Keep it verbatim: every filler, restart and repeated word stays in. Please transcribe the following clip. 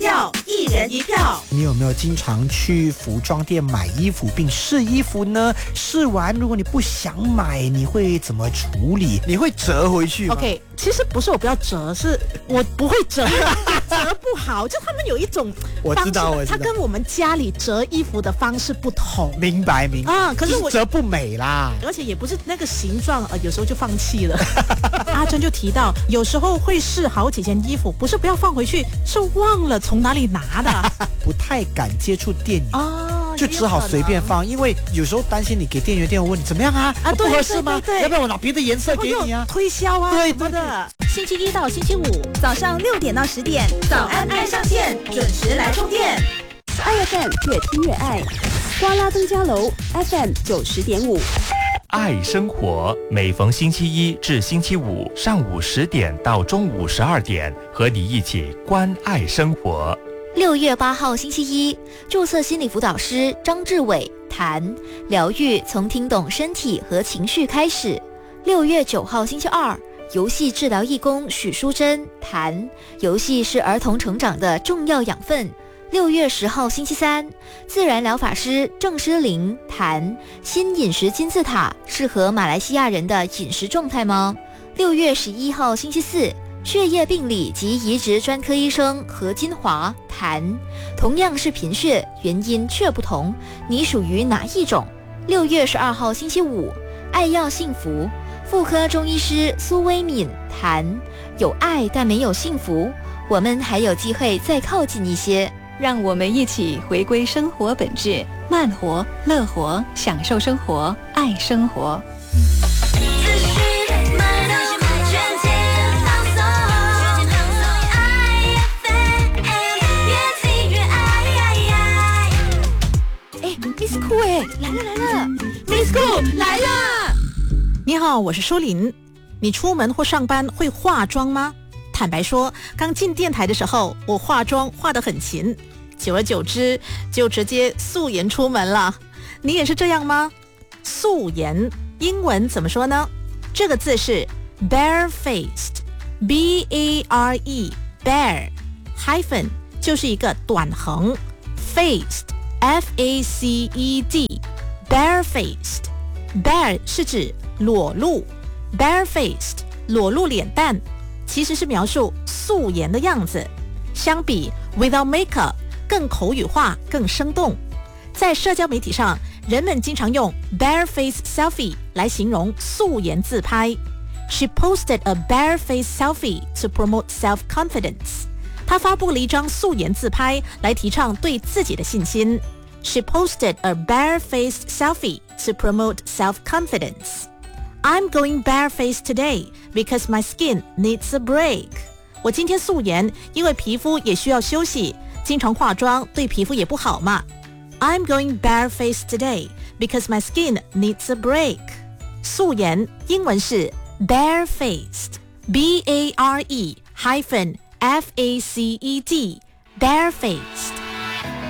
票一人一票。 你有没有经常去服装店买衣服并试衣服呢？试完如果你不想买，你会怎么处理？你会折回去吗 ？OK， 其实不是我不要折，是我不会折，折不好。就他们有一种我知道，我知道， 它跟我们家里折衣服的方式不同。 明白明白啊，可是我折不美啦， 而且也不是那个形状，呃，有时候就放弃了。阿珍就提到，有时候会试好几件衣服，不是不要放回去，是忘了从哪里拿的， 不太敢接触电影哦， 就只好随便放，因为有时候担心你给店员店员问你怎么样啊，啊不合适吗？要不然我拿别的颜色给你啊， 推销啊， 对对的。 星期一到星期五早上六点到十点， 早安爱上线，准时来充电。 爱 F M 越听越爱，瓜拉登嘉楼 F M 九十点五。 爱生活，每逢星期一至星期五上午十点到中午十二点，和你一起关爱生活。 六月八号星期一，注册心理辅导师张志伟谈疗愈从听懂身体和情绪开始。六月九号星期二，游戏治疗义工许淑珍谈游戏是儿童成长的重要养分。六月十号星期三，自然疗法师郑诗玲谈新饮食金字塔适合马来西亚人的饮食状态吗？六月十一号星期四，血液病理及移植专科医生何金华谈同样是贫血，原因却不同，你属于哪一种？六月十二号星期五，爱要幸福，妇科中医师苏薇敏谈有爱但没有幸福，我们还有机会再靠近一些。 让我们一起回归生活本质，慢活、乐活，享受生活，爱生活。 哎 ，Miss Cool 哎，来了来了 ，Miss Cool 来了。你好，我是舒琳。你出门或上班会化妆吗？坦白说，刚进电台的时候，我化妆化得很勤。久而久之，就直接素颜出门了。你也是这样吗？素颜英文怎么说呢？这个字是 barefaced， B A R E bare hyphen 就是一个短横 faced F A C E D barefaced bare 是指裸露 barefaced 裸露脸蛋，其实是描述素颜的样子。相比 without makeup更口语化，更生动。在社交媒体上，人们经常用 bare-face selfie 来形容素颜自拍。She posted a bare-face selfie to promote self-confidence. 她发布了一张素颜自拍，来提倡对自己的信心。She posted a bare-face selfie to promote self-confidence. I'm going bare-face today because my skin needs a break. 我今天素颜，因为皮肤也需要休息。经常化妆对皮肤也不好嘛。I'm going bare-faced today because my skin needs a break. 素颜英文是 barefaced, B A R E hyphen F A C E D barefaced.